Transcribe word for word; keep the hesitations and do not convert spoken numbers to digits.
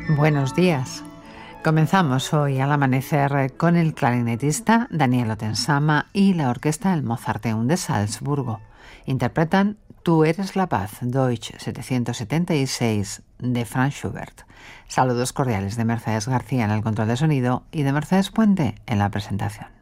Buenos días. Comenzamos hoy al amanecer con el clarinetista Daniel Otensama y la orquesta del Mozarteum de Salzburgo. Interpretan Tú eres la paz, Deutsch setecientos setenta y seis, de Franz Schubert. Saludos cordiales de Mercedes García en el control de sonido y de Mercedes Puente en la presentación.